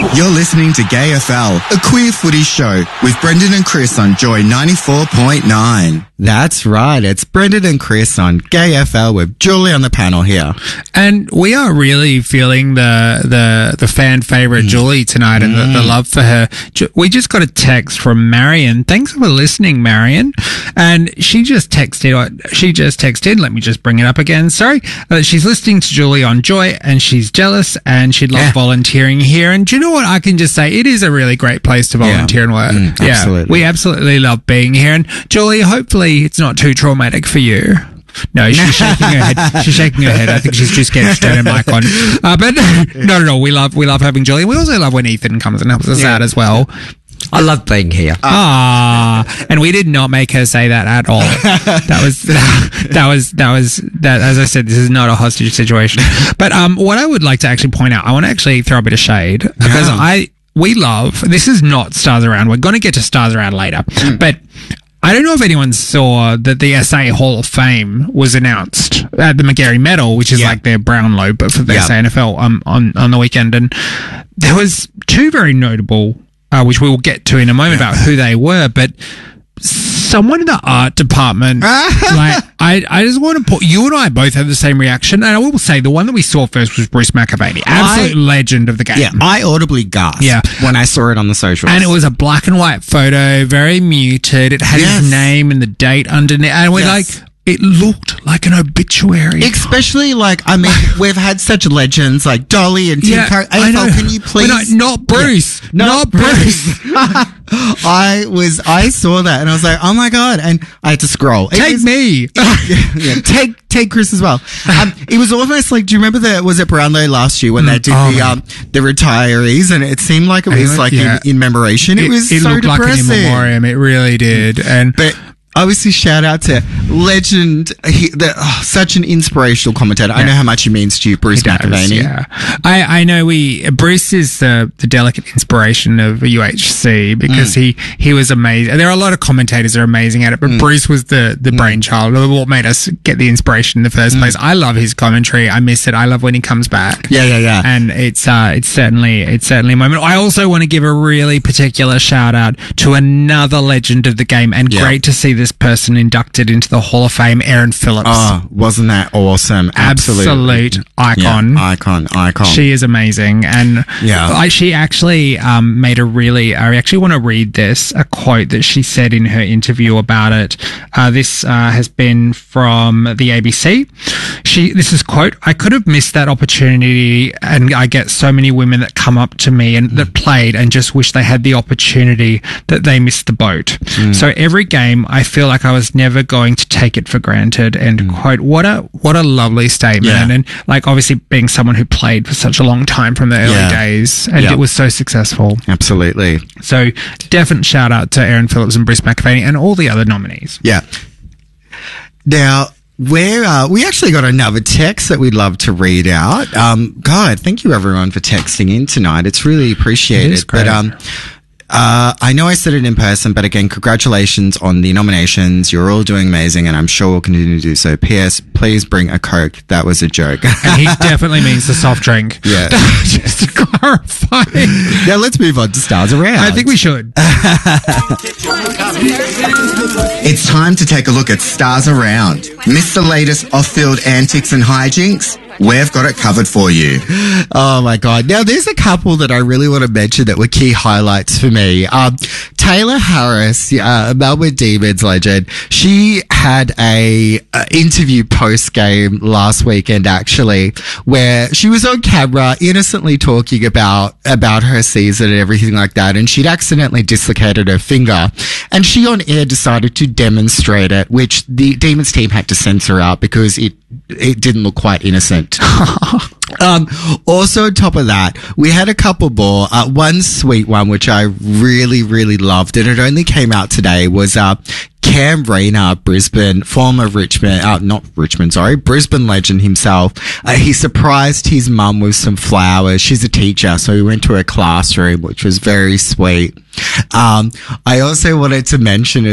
You're listening to Gay FL, a queer footy show with Brendan and Chris on Joy 94.9. That's right. It's Brendan and Chris on Gay FL with Julie on the panel here. And we are really feeling the fan favourite Julie tonight and the love for her. We just got a text from Marion. Thanks for listening, Marion. And she just texted, let me just bring it up again. Sorry. She's listening to Julie on Joy and she's jealous and she'd love volunteering here. And do you know what? I can just say it is a really great place to volunteer and work. Absolutely. We absolutely love being here. And Julie, hopefully it's not too traumatic for you. No, she's shaking her head. She's shaking her head. I think she's just getting straight her mic on. But no. We love having Julie. We also love when Ethan comes and helps us out as well. I love being here. And we did not make her say that at all. That was, as I said, this is not a hostage situation. But what I would like to actually point out, I want to actually throw a bit of shade because we love, this is not Stars Around. We're going to get to Stars Around later. But I don't know if anyone saw that the SA Hall of Fame was announced at the McGarry Medal, which is like their Brownlow, but for the SA NFL on the weekend. And there was two very notable, which we will get to in a moment about who they were, but someone in the art department, like, I just want to put, you and I both had the same reaction, and I will say the one that we saw first was Bruce McAvaney, absolute legend of the game. Yeah, I audibly gasped when I saw it on the socials. And it was a black and white photo, very muted. It had his name and the date underneath, and we're like, it looked like an obituary. Especially, like, I mean, we've had such legends like Dolly and Tim Curry. AFL, can you please? Not Bruce. Yeah. Not Bruce. I saw that and I was like, oh my God. And I had to scroll. Take me. Take Chris as well. It was almost like, do you remember was it Brownlow last year when they did the retirees, and it seemed like it was like in commemoration. It was so looked depressing. Like an in memoriam. It really did. But obviously, shout out to legend, such an inspirational commentator. I know how much he means to you, Bruce McAvaney. Yeah, I know Bruce is the delicate inspiration of UHC because he was amazing. There are a lot of commentators that are amazing at it, but Bruce was the brainchild, what made us get the inspiration in the first place. I love his commentary. I miss it. I love when he comes back. Yeah. And it's certainly a moment. I also want to give a really particular shout out to another legend of the game, and great to see this person inducted into the Hall of Fame, Erin Phillips. Oh, wasn't that awesome? Absolute icon. Yeah, icon. She is amazing. And she actually made I actually want to read a quote that she said in her interview about it. This has been from the ABC. This is quote, "I could have missed that opportunity, and I get so many women that come up to me and that played and just wish they had the opportunity that they missed the boat. So every game I feel like I was never going to take it for granted." End quote. What a lovely statement. And like, obviously being someone who played for such a long time from the early days, and it was so successful. Absolutely. So definite shout out to Erin Phillips and Bruce McAvaney and all the other nominees. Yeah. Now, we actually got another text that we'd love to read out. God, thank you everyone for texting in tonight. It's really appreciated. It is great. But I know I said it in person, but again, congratulations on the nominations. You're all doing amazing, and I'm sure we'll continue to do so. P.S. Please bring a Coke. That was a joke. And he definitely means the soft drink. Yeah. Just to clarify. Now let's move on to Stars Around. I think we should. It's time to take a look at Stars Around. Miss the latest off-field antics and hijinks? We've got it covered for you. Oh my God. Now there's a couple that I really want to mention that were key highlights for me. Taylor Harris, Melbourne Demons legend, she had a interview post-game last weekend actually, where she was on camera innocently talking about her season and everything like that, and she'd accidentally dislocated her finger, and she on air decided to demonstrate it, which the Demons team had to censor out because it didn't look quite innocent. Also on top of that, we had a couple more. One sweet one, which I really, really loved, and it only came out today, was Cam Rayner, Brisbane legend himself. He surprised his mum with some flowers. She's a teacher, so he went to her classroom, which was very sweet. I also wanted to mention